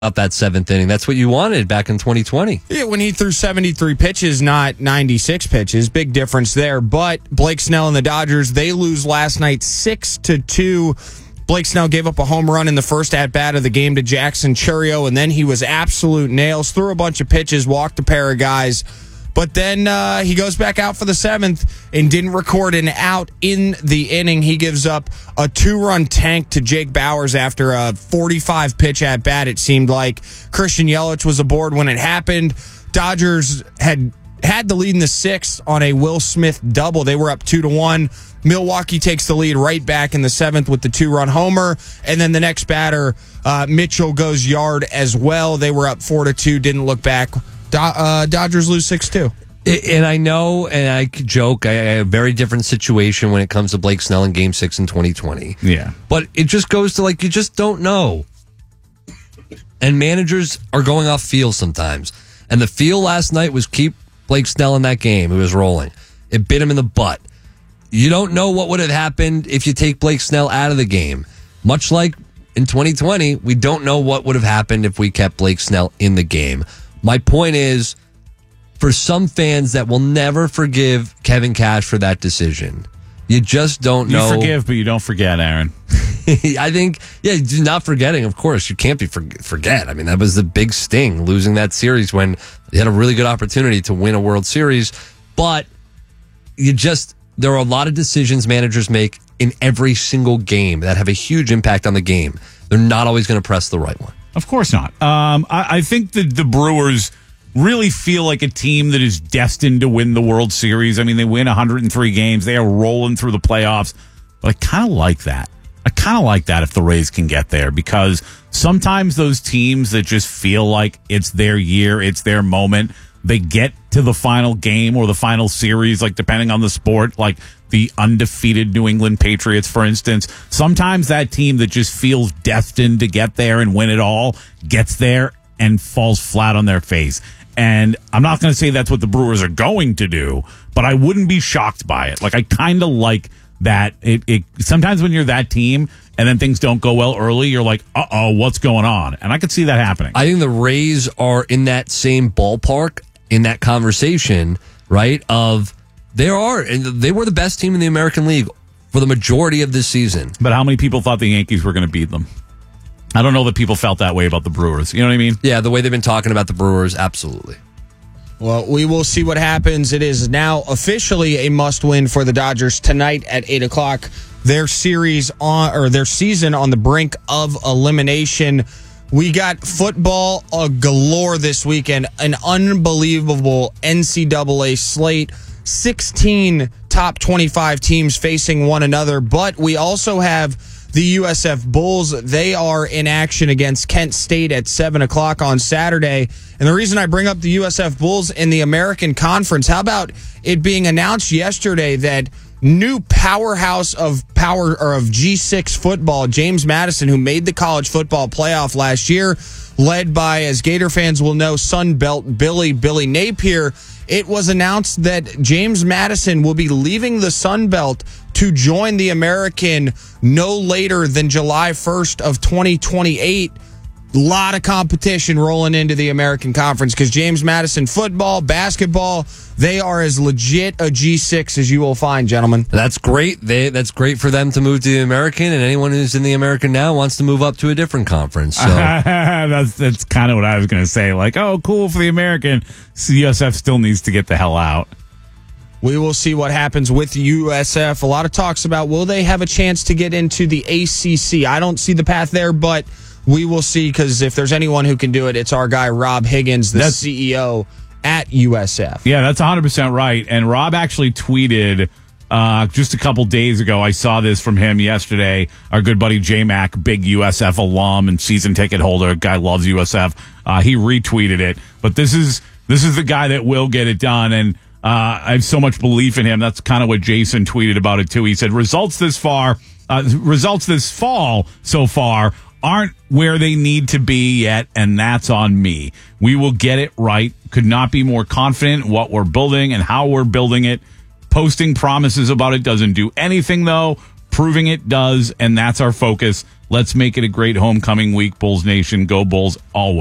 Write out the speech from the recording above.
up that seventh inning. That's what you wanted back in 2020. Yeah, when he threw 73 pitches, not 96 pitches. Big difference there. But Blake Snell and the Dodgers, they lose last night 6-2. Blake Snell gave up a home run in the first at-bat of the game to Jackson Chourio, and then he was absolute nails. Threw a bunch of pitches, walked a pair of guys. But then he goes back out for the seventh and didn't record an out in the inning. He gives up a 2-run tank to Jake Bauers after a 45-pitch at-bat, it seemed like. Christian Yelich was aboard when it happened. Dodgers had the lead in the sixth on a Will Smith double. They were up 2-1. Milwaukee takes the lead right back in the seventh with the 2-run homer. And then the next batter, Mitchell, goes yard as well. They were up 4-2, didn't look back. Dodgers lose 6-2. And I know, and I joke, I have a very different situation when it comes to Blake Snell in Game 6 in 2020. Yeah. But it just goes to, you just don't know. And managers are going off feel sometimes. And the feel last night was keep Blake Snell in that game. It was rolling. It bit him in the butt. You don't know what would have happened if you take Blake Snell out of the game. Much like in 2020, we don't know what would have happened if we kept Blake Snell in the game. My point is, for some fans that will never forgive Kevin Cash for that decision, you just don't know. You forgive, but you don't forget, Aaron. I think, not forgetting, of course. You can't forget. I mean, that was the big sting, losing that series when you had a really good opportunity to win a World Series. But there are a lot of decisions managers make in every single game that have a huge impact on the game. They're not always going to press the right one. Of course not. I think that the Brewers really feel like a team that is destined to win the World Series. I mean, they win 103 games. They are rolling through the playoffs. But I kind of like that. I kind of like that if the Rays can get there, because sometimes those teams that just feel like it's their year, it's their moment, they get to the final game or the final series, depending on the sport, like the undefeated New England Patriots, for instance. Sometimes that team that just feels destined to get there and win it all gets there and falls flat on their face. And I'm not going to say that's what the Brewers are going to do, but I wouldn't be shocked by it. I kind of like that. It sometimes when you're that team and then things don't go well early, you're like, uh-oh, what's going on? And I could see that happening. I think the Rays are in that same ballpark in that conversation, right, they were the best team in the American League for the majority of this season. But how many people thought the Yankees were going to beat them? I don't know that people felt that way about the Brewers. You know what I mean? Yeah, the way they've been talking about the Brewers, absolutely. Well, we will see what happens. It is now officially a must-win for the Dodgers tonight at 8 o'clock. Their season on the brink of elimination. We got football galore this weekend. An unbelievable NCAA slate. 16 top 25 teams facing one another. But we also have the USF Bulls. They are in action against Kent State at 7 o'clock on Saturday. And the reason I bring up the USF Bulls in the American Conference, how about it being announced yesterday that new powerhouse of G6 football, James Madison, who made the college football playoff last year, led by, as Gator fans will know, Sun Belt Billy Napier. It was announced that James Madison will be leaving the Sun Belt to join the American no later than July 1st of 2028. A lot of competition rolling into the American Conference because James Madison football, basketball, they are as legit a G6 as you will find, gentlemen. That's great. That's great for them to move to the American, and anyone who's in the American now wants to move up to a different conference. So. That's kind of what I was going to say. Cool for the American. USF still needs to get the hell out. We will see what happens with USF. A lot of talks about will they have a chance to get into the ACC. I don't see the path there, but we will see, because if there's anyone who can do it, it's our guy Rob Higgins, the CEO at USF. Yeah, that's 100% right. And Rob actually tweeted just a couple days ago. I saw this from him yesterday. Our good buddy J-Mac, big USF alum and season ticket holder, guy loves USF. He retweeted it. But this is the guy that will get it done, and I have so much belief in him. That's kind of what Jason tweeted about it too. He said results this fall so far aren't where they need to be yet, and that's on me. We will get it right. Could not be more confident in what we're building and how we're building it. Posting promises about it doesn't do anything, though. Proving it does, and that's our focus. Let's make it a great homecoming week, Bulls Nation. Go Bulls always.